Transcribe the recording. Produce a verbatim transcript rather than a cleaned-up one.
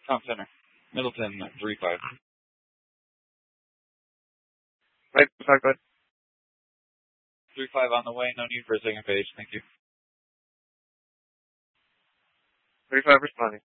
Comp Center. Middleton, three five. Right, sorry, go ahead. three five on the way, no need for a second page, thank you. three five responding.